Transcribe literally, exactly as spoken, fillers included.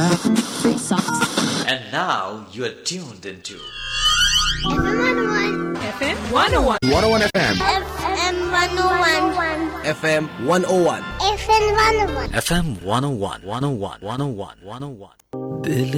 And now you are tuned into F M one oh one. one oh one F M. F M one oh one. F M one oh one. F M one oh one. F M one oh one, one oh one, one oh one, one oh one.